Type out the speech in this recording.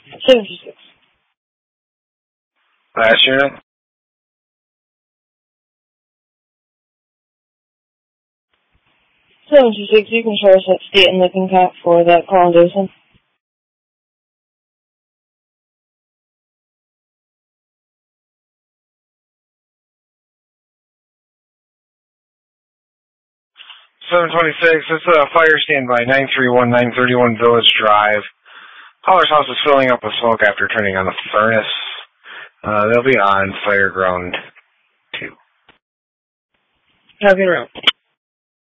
76. Last unit? 76, you can show us that state and looking cap for that call on Dawson. It's a fire standby, 931 Village Drive. Caller's house is filling up with smoke after turning on the furnace. They'll be on Fireground 2. Have a good round.